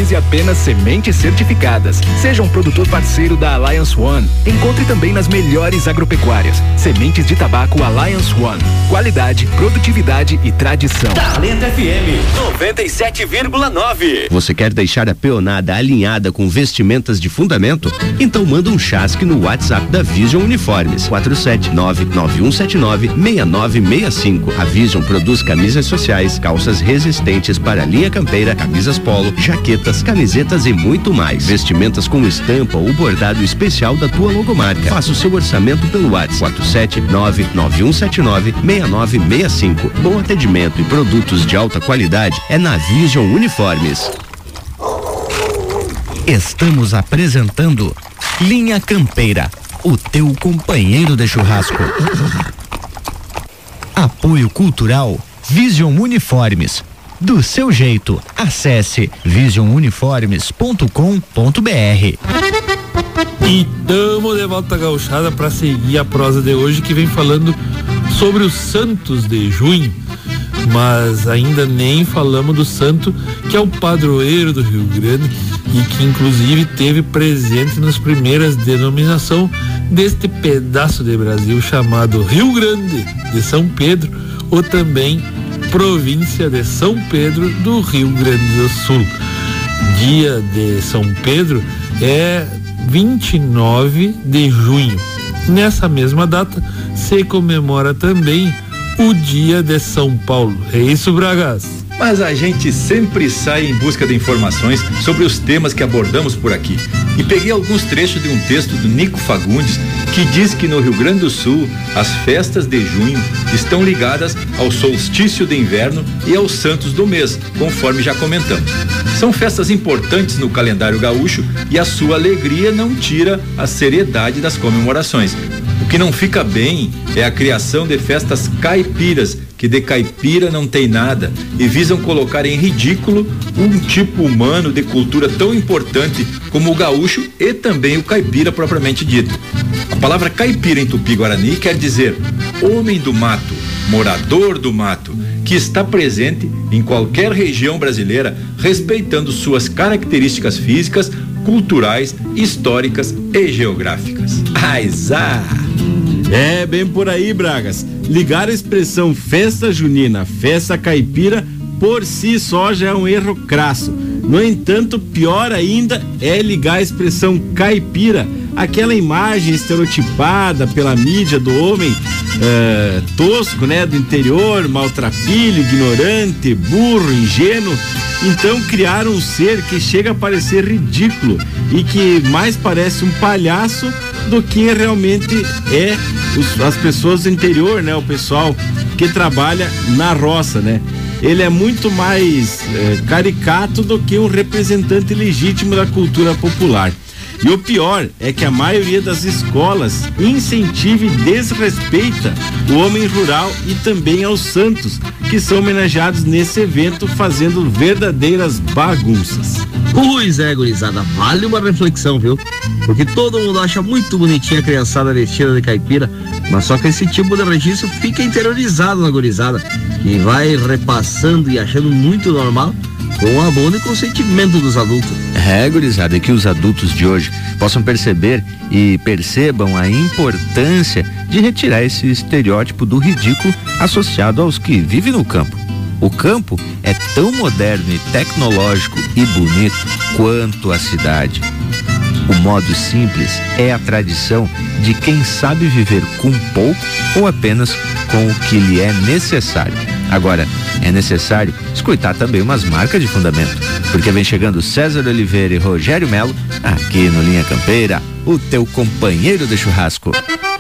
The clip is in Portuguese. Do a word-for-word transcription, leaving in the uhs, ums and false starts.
Utilize apenas sementes certificadas. Seja um produtor parceiro da Alliance One. Encontre também nas melhores agropecuárias. Sementes de tabaco Alliance One. Qualidade, produtividade e tradição. Talento F M noventa e sete vírgula nove. Você quer deixar a peonada alinhada com vestimentas de fundamento? Então manda um chasque no WhatsApp da Vision Uniformes. quatro sete nove nove um sete nove seis nove seis cinco. A Vision produz camisas sociais, calças resistentes para a linha campeira, camisas polo, jaquetas, camisetas e muito mais. Vestimentas com estampa ou bordado especial da tua logomarca. Faça o seu orçamento pelo WhatsApp quatro sete nove nove um sete nove seis nove seis cinco. Bom atendimento e produtos de alta qualidade é na Vision Uniformes. Estamos apresentando Linha Campeira, o teu companheiro de churrasco. Apoio Cultural Vision Uniformes. Do seu jeito, acesse vision uniformes ponto com ponto b r. E tamo de volta gauchada para seguir a prosa de hoje, que vem falando sobre os santos de junho. Mas ainda nem falamos do santo que é o padroeiro do Rio Grande e que inclusive teve presente nas primeiras denominações deste pedaço de Brasil chamado Rio Grande de São Pedro, ou também província de São Pedro do Rio Grande do Sul. Dia de São Pedro é vinte e nove de junho. Nessa mesma data se comemora também o Dia de São Paulo. É isso, Bragas? Mas a gente sempre sai em busca de informações sobre os temas que abordamos por aqui. E peguei alguns trechos de um texto do Nico Fagundes que diz que no Rio Grande do Sul as festas de junho estão ligadas ao solstício de inverno e aos santos do mês, conforme já comentamos. São festas importantes no calendário gaúcho e a sua alegria não tira a seriedade das comemorações. O que não fica bem é a criação de festas caipiras, que de caipira não tem nada, e visam colocar em ridículo um tipo humano de cultura tão importante como o gaúcho e também o caipira propriamente dito. A palavra caipira em Tupi-Guarani quer dizer homem do mato, morador do mato, que está presente em qualquer região brasileira, respeitando suas características físicas, culturais, históricas e geográficas. Aizá! É bem por aí, Bragas. Ligar a expressão festa junina, festa caipira, por si só já é um erro crasso. No entanto, pior ainda é ligar a expressão caipira àquela imagem estereotipada pela mídia do homem uh, tosco, né, do interior, maltrapilho, ignorante, burro, ingênuo. Então criaram um ser que chega a parecer ridículo e que mais parece um palhaço do que realmente é os, as pessoas do interior, né? O pessoal que trabalha na roça, né? Ele é muito mais é, caricato do que um representante legítimo da cultura popular. E o pior é que a maioria das escolas incentiva e desrespeita o homem rural e também aos santos, que são homenageados nesse evento, fazendo verdadeiras bagunças. Pois é, gurizada, vale uma reflexão, viu? Porque todo mundo acha muito bonitinha a criançada vestida de caipira, mas só que esse tipo de registro fica interiorizado na gurizada, que vai repassando e achando muito normal, com a boa e consentimento dos adultos. É, gurizada, que os adultos de hoje possam perceber e percebam a importância de retirar esse estereótipo do ridículo associado aos que vivem no campo. O campo é tão moderno e tecnológico e bonito quanto a cidade. O modo simples é a tradição de quem sabe viver com pouco ou apenas com o que lhe é necessário. Agora, é necessário escutar também umas marcas de fundamento, porque vem chegando César Oliveira e Rogério Melo aqui no Linha Campeira, o teu companheiro de churrasco.